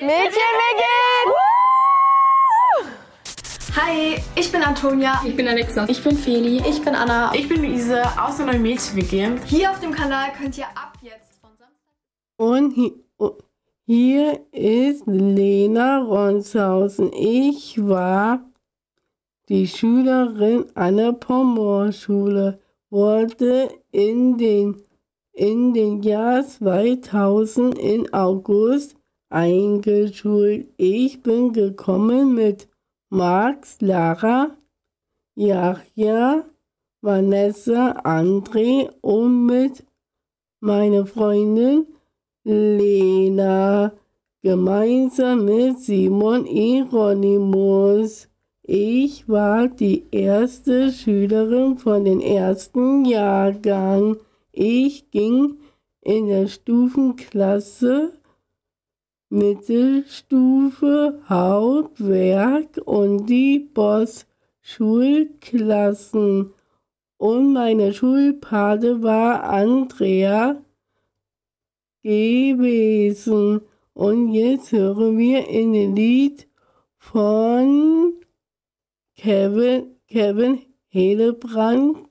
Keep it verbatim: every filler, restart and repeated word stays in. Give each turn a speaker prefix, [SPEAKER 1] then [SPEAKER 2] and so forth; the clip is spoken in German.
[SPEAKER 1] Mädchen-W G!
[SPEAKER 2] Hi, ich bin Antonia.
[SPEAKER 3] Ich bin Alexa.
[SPEAKER 4] Ich bin Feli.
[SPEAKER 2] Ich bin Anna.
[SPEAKER 5] Ich bin Luise aus der neuen Mädchen-W G.
[SPEAKER 2] Hier auf dem Kanal könnt ihr ab jetzt von Samstag...
[SPEAKER 6] Und hier, hier ist Lena Ronshausen. Ich war die Schülerin an der Pommerschule, wurde in den, in den Jahr zweitausend in August eingeschult. Ich bin gekommen mit Max, Lara, Yahya, Vanessa, André und mit meiner Freundin Lena, gemeinsam mit Simon Hieronymus. Ich war die erste Schülerin von dem ersten Jahrgang. Ich ging in der Stufenklasse Mittelstufe, Hauptwerk und die Boss-Schulklassen. Und meine Schulpate war Andrea gewesen. Und jetzt hören wir in dem Lied von Kevin, Kevin Hillebrand